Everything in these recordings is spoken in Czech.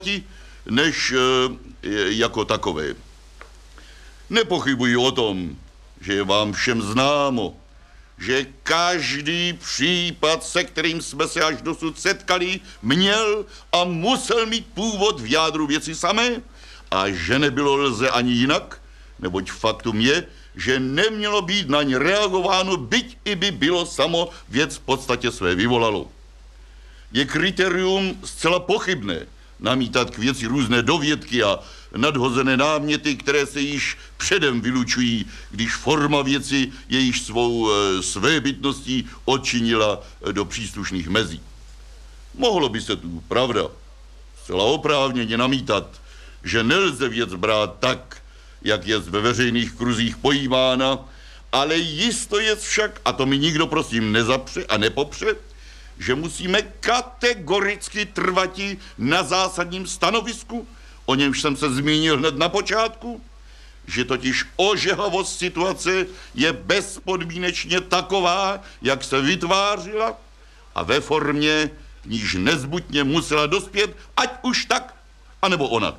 než jako takové. Nepochybuji o tom, že je vám všem známo, že každý případ, se kterým jsme se až dosud setkali, měl a musel mít původ v jádru věci samé a že nebylo lze ani jinak, neboť faktum je, že nemělo být na ně reagováno, byť i by bylo samo věc v podstatě své vyvolalo. Je kritérium zcela pochybné namítat k věci různé dovědky a nadhozené náměty, které se již předem vylučují, když forma věci je již svou svébytností odčinila do příslušných mezí. Mohlo by se tu, pravda, zcela oprávněně namítat, že nelze věc brát tak, jak je ve veřejných kruzích pojímána, ale jisto je však, a to mi nikdo prosím nezapře a nepopře, že musíme kategoricky trvati na zásadním stanovisku, o němž jsem se zmínil hned na počátku, že totiž ožehavost situace je bezpodmínečně taková, jak se vytvářila a ve formě, k níž nezbytně musela dospět, ať už tak, anebo onak.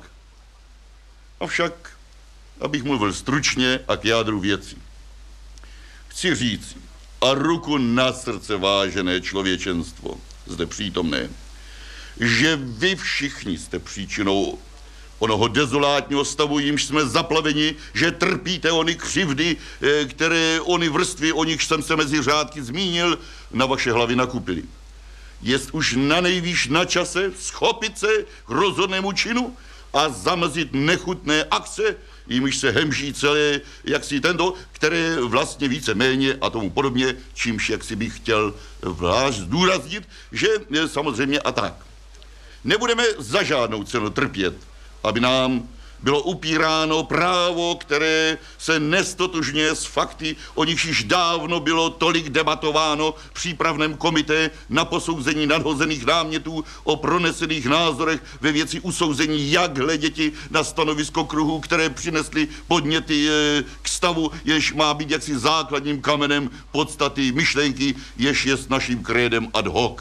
Avšak, abych mluvil stručně a k jádru věci. Chci říct, a ruku na srdce, vážené člověčenstvo, zde přítomné, že vy všichni jste příčinou onoho dezolátního stavu, jimž jsme zaplaveni, že trpíte ony křivdy, které ony vrstvy, o nich jsem se mezi řádky zmínil, na vaše hlavy nakupili. Jest už na nejvýš na čase schopit se k rozhodnému činu a zamezit nechutné akce, jimž se hemží celé, jaksi tento, které vlastně víceméně a tomu podobně, čímž jaksi bych chtěl vlášť zdůraznit, že samozřejmě a tak. Nebudeme za žádnou cenu trpět, aby nám bylo upíráno právo, které se nestotožňuje s fakty, o nich již dávno bylo tolik debatováno v přípravném komité na posouzení nadhozených námětů o pronesených názorech ve věci usouzení, jak hleděti na stanovisko kruhů, které přinesly podněty k stavu, jež má být jaksi základním kamenem podstaty myšlenky, jež je s naším krédem ad hoc.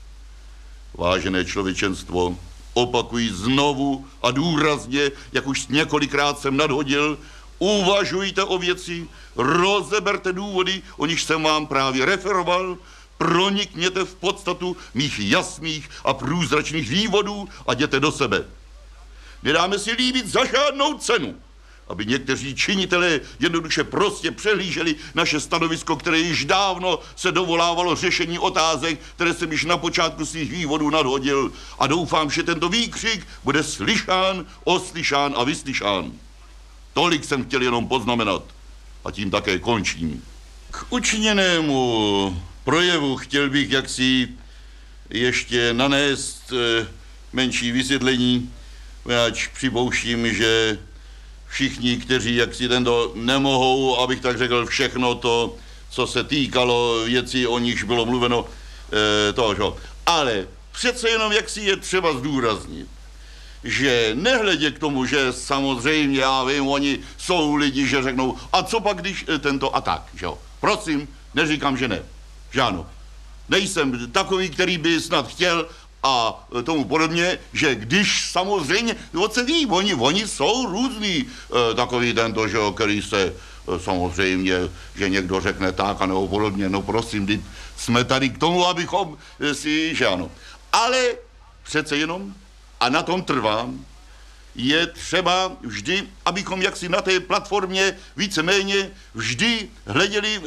Vážené člověčenstvo, opakuji znovu a důrazně, jak už několikrát jsem nadhodil, uvažujte o věci, rozeberte důvody, o nich jsem vám právě referoval, pronikněte v podstatu mých jasných a průzračných vývodů a jděte do sebe. Nedáme si líbit za žádnou cenu, aby někteří činitelé jednoduše prostě přehlíželi naše stanovisko, které již dávno se dovolávalo řešení otázek, které jsem již na počátku svých vývodů nadhodil. A doufám, že tento výkřik bude slyšán, oslyšán a vyslyšán. Tolik jsem chtěl jenom poznamenat a tím také končím. K učiněnému projevu chtěl bych jaksi ještě nanést menší vysvětlení, ač připouštím, že všichni, kteří jaksi tento nemohou, abych tak řekl, všechno to, co se týkalo věcí, o nichž bylo mluveno, toho. Ale přece jenom jaksi je třeba zdůraznit, že nehledě k tomu, že samozřejmě, já vím, oni jsou lidi, že řeknou, a co pak, když tento a tak, že jo. Prosím, neříkám, že ne. Že ano. Nejsem takový, který by snad chtěl a tomu podobně, že když samozřejmě, se ví, oni jsou různý, takový tento, že, který se samozřejmě, že někdo řekne tak a nebo podobně, no prosím, jsme tady k tomu, abychom si, že ano. Ale přece jenom, a na tom trvám, je třeba vždy, abychom jaksi na té platformě víceméně vždy hleděli,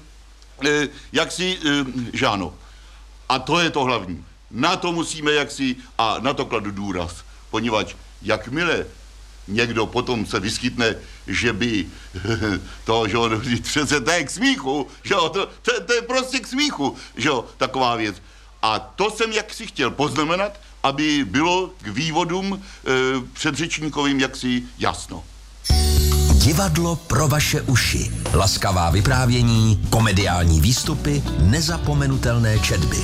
jaksi, že ano. A to je to hlavní. Na to musíme jaksi a na to kladu důraz, poněvadž jakmile někdo potom se vyskytne, že by to, že přece to je k smíchu, že to je prostě k smíchu, že taková věc. A to jsem jaksi chtěl poznamenat, aby bylo k vývodům předřečníkovým jaksi jasno. Divadlo pro vaše uši. Laskavá vyprávění, komediální výstupy, nezapomenutelné četby.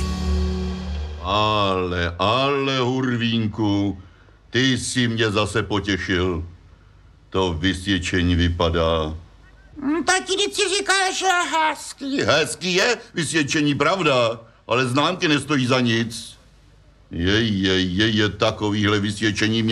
Ale, Hurvínku, ty jsi mě zase potěšil. To vysvědčení vypadá. Taky ty si říkáš hezký. Hezký je vysvědčení, pravda, ale známky nestojí za nic. Je takovýhle vysvědčení